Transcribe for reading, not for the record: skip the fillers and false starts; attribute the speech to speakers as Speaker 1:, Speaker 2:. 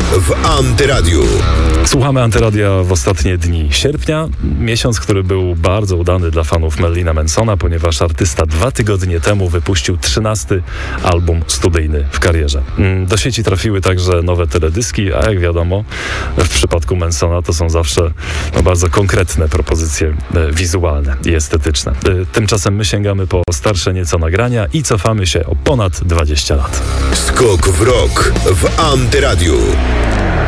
Speaker 1: w Antyradiu.
Speaker 2: Słuchamy Antyradia w ostatnie dni sierpnia. Miesiąc, który był bardzo udany dla fanów Marylina Mansona, ponieważ artysta 2 tygodnie temu wypuścił 13. album studyjny w karierze. Do sieci trafiły także nowe teledyski, a jak wiadomo, w przypadku Mansona to są zawsze bardzo konkretne propozycje wizualne i estetyczne. Tymczasem my sięgamy po starsze nieco nagrania i cofamy się o ponad 20 lat.
Speaker 1: Skok w rok w Antyradiu.